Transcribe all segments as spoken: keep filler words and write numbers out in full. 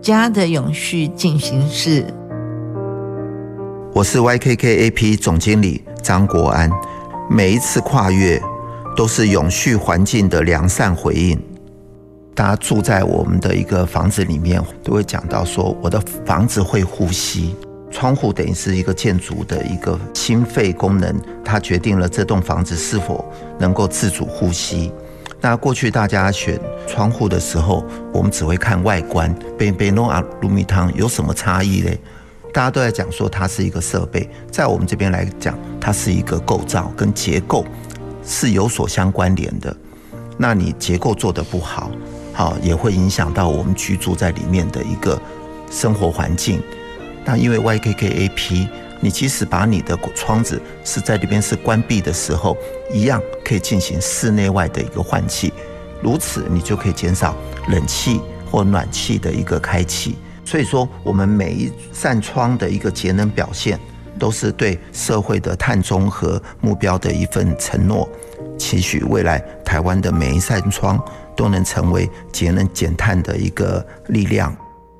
家的永续进行式。 我是 Y K K A P 总经理张国安。每一次跨越都是永续环境的良善回应。大家住在我们的一个房子里面，都会讲到说，我的房子会呼吸。窗户等于是一个建筑的一个心肺功能，它决定了这栋房子是否能够自主呼吸。那过去大家选窗户的时候，我们只会看外观，贝贝诺阿鲁米汤有什么差异呢？大家都在讲说它是一个设备，在我们这边来讲，它是一个构造跟结构是有所相关联的。那你结构做得不好，好也会影响到我们居住在里面的一个生活环境。那因为 Y K K A P， 你即使把你的窗子是在这边是关闭的时候，一样可以进行室内外的一个换气，如此你就可以减少冷气或暖气的一个开启。所以说，我们每一扇窗的一个节能表现，都是对社会的碳中和目标的一份承诺，期许未来台湾的每一扇窗都能成为节能减碳的一个力量。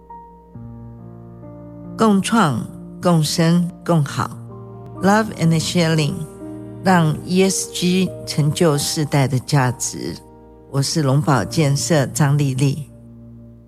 共创、共生、共好 Love and Sharing， 让 E S G 成就世代的价值。我是龙宝建设张丽丽。